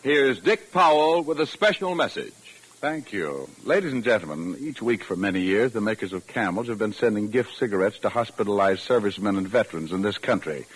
Here's Dick Powell with a special message. Thank you. Ladies and gentlemen, each week for many years, the makers of Camels have been sending gift cigarettes to hospitalized servicemen and veterans in this country.